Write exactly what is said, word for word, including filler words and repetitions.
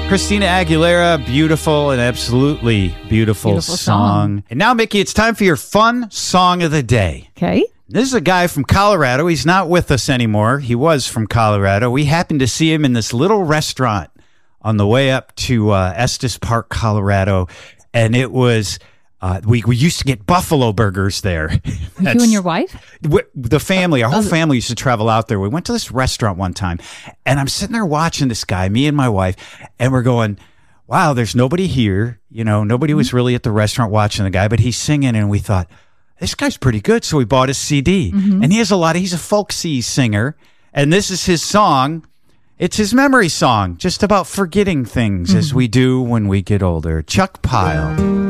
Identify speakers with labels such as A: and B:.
A: Christina Aguilera, beautiful and absolutely beautiful,
B: Beautiful
A: song.
B: song.
A: And now, Mickey, it's time for your fun song of the day.
B: Okay.
A: This is a guy from Colorado. He's not with us anymore. He was from Colorado. We happened to see him in this little restaurant on the way up to uh, Estes Park, Colorado. And it was, uh, we, we used to get buffalo burgers there.
B: You and your wife?
A: W- The family, our whole family used to travel out there. We went to this restaurant one time, and I'm sitting there watching this guy, me and my wife, and we're going, wow, there's nobody here. You know, nobody was really at the restaurant watching the guy, but he's singing, and we thought, this guy's pretty good. So we bought his C D,
B: Mm-hmm.
A: and he has a lot of, he's a folksy singer, and this is his song. It's his memory song, just about forgetting things
B: Mm-hmm.
A: as we do when we get older. Chuck Pyle.